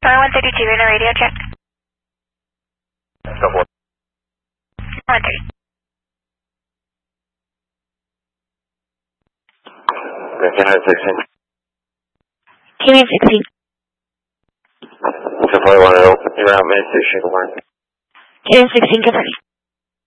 132 in a radio check. Go for it. 130. Canada 16. Canada 16. So 41, you're out, man, 6, confirm. Canada 16, confirm.